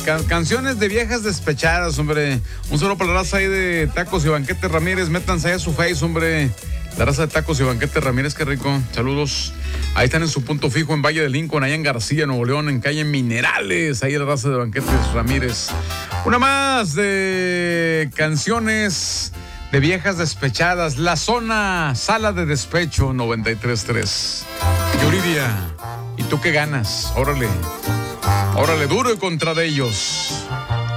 Canciones de viejas despechadas, hombre. Un saludo para la raza ahí de Tacos y Banquete Ramírez. Métanse ahí a su face, hombre. La raza de Tacos y Banquete Ramírez, qué rico. Saludos. Ahí están en su punto fijo en Valle de Lincoln, allá en García, Nuevo León, en calle Minerales. Ahí la raza de Banquetes Ramírez. Una más de canciones de viejas despechadas. La Zona, Sala de Despecho, 93.3. Yuridia, ¿y tú qué ganas? Órale. Órale, duro y contra de ellos.